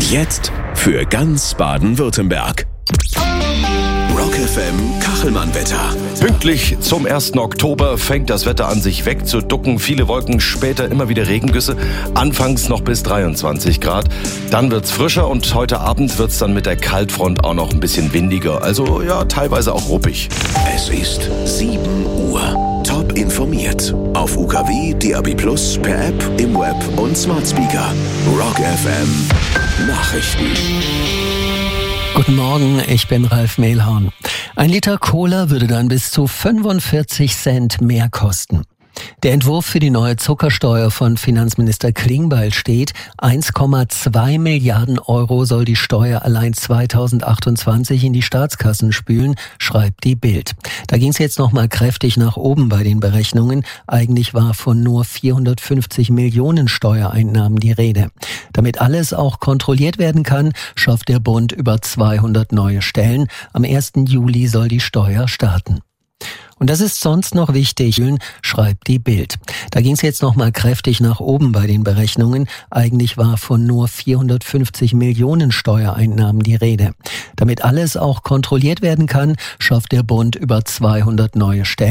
Jetzt für ganz Baden-Württemberg. Rock FM Kachelmann-Wetter. Pünktlich zum 1. Oktober fängt das Wetter an, sich wegzuducken. Viele Wolken, später immer wieder Regengüsse. Anfangs noch bis 23 Grad. Dann wird's frischer und heute Abend wird's dann mit der Kaltfront auch noch ein bisschen windiger. Also ja, teilweise auch ruppig. Es ist 7 Uhr. Top informiert. Auf UKW, DAB+, per App, im Web und Smart Speaker. Rock FM Nachrichten. Guten Morgen, ich bin Ralf Mehlhorn. 1 Liter Cola würde dann bis zu 45 Cent mehr kosten. Der Entwurf für die neue Zuckersteuer von Finanzminister Klingbeil steht, 1,2 Milliarden Euro soll die Steuer allein 2028 in die Staatskassen spülen, schreibt die Bild. Da ging es jetzt nochmal kräftig nach oben bei den Berechnungen. Eigentlich war von nur 450 Millionen Steuereinnahmen die Rede. Damit alles auch kontrolliert werden kann, schafft der Bund über 200 neue Stellen. Am 1. Juli soll die Steuer starten. Und das ist sonst noch wichtig, schreibt die Bild. Da ging es jetzt nochmal kräftig nach oben bei den Berechnungen. Eigentlich war von nur 450 Millionen Steuereinnahmen die Rede. Damit alles auch kontrolliert werden kann, schafft der Bund über 200 neue Stellen.